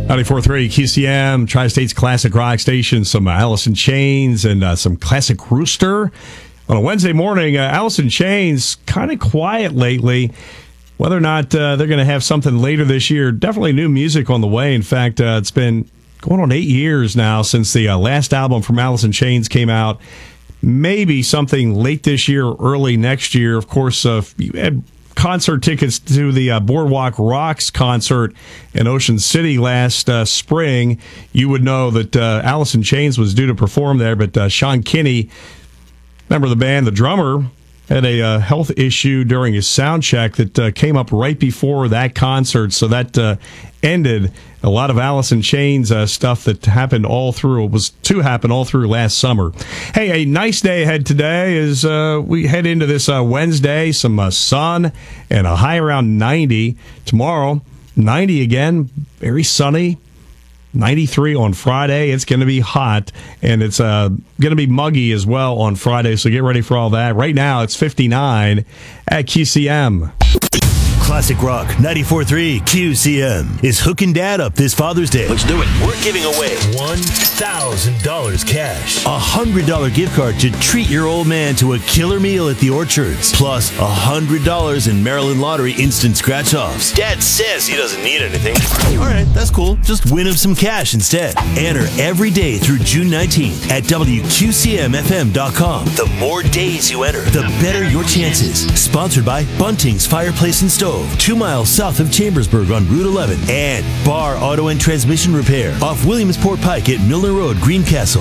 94.3 QCM, Tri-State's classic rock station, some Alice in Chains and some classic Rooster. On a Wednesday morning, Alice in Chains kind of quiet lately. Whether or not they're going to have something later this year, definitely new music on the way. In fact, it's been going on 8 years now since the last album from Alice in Chains came out. Maybe something late this year, early next year. Of course, you had concert tickets to the Boardwalk Rocks concert in Ocean City last spring, you would know that Alice in Chains was due to perform there, but Sean Kinney, member of the band, the drummer, had a health issue during his sound check that came up right before that concert, so that ended a lot of Alice in Chains stuff that happened all through last summer. Hey, a nice day ahead today as we head into this Wednesday. Some sun and a high around 90. Tomorrow, 90 again, very sunny. 93 on Friday. It's going to be hot, and it's going to be muggy as well on Friday, so get ready for all that. Right now, it's 59 at QCM. Classic Rock 94.3 QCM is hooking Dad up this Father's Day. Let's do it. We're giving away $1,000 cash, a $100 gift card to treat your old man to a killer meal at the Orchards, plus $100 in Maryland Lottery instant scratch-offs. Dad says he doesn't need anything. All right, that's cool. Just win him some cash instead. Enter every day through June 19th at WQCMFM.com. The more days you enter, the better your chances. Sponsored by Bunting's Fireplace and Stove, 2 miles south of Chambersburg on Route 11, and Bar Auto and Transmission Repair off Williamsport Pike at Milner Road, Greencastle.